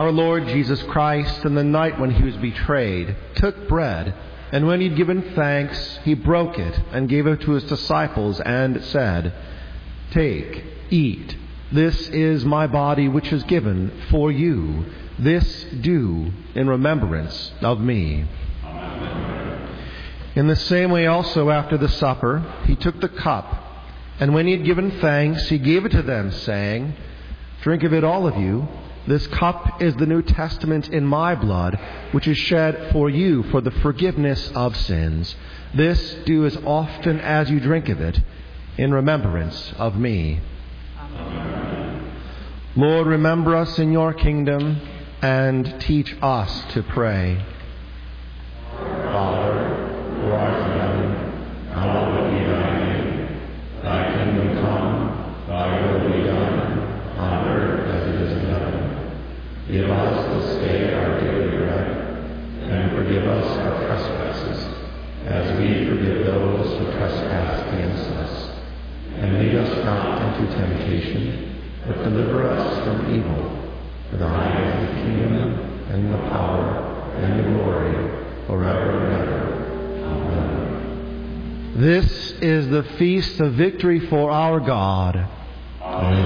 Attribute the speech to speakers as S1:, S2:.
S1: Our Lord Jesus Christ, in the night when he was betrayed, took bread, and when he had given thanks, he broke it and gave it to his disciples and said, "Take, eat. This is my body which is given for you. This do in remembrance of me." In the same way also after the supper, he took the cup, and when he had given thanks, he gave it to them, saying, "Drink of it, all of you. This cup is the New Testament in my blood, which is shed for you for the forgiveness of sins. This do as often as you drink of it in remembrance of me." Amen. Lord, remember us in your kingdom and teach us to pray.
S2: Father, who art in heaven, hallowed be thy name. Thy kingdom come, thy will be done, on earth as it is in heaven. Give us this day our daily bread, and forgive us our trespasses, as we forgive those who trespass against us. And lead us not into temptation, but deliver us from evil. For thine is the kingdom, and the power, and the glory, forever and ever. Amen.
S1: This is the feast of victory for our God.
S2: Amen.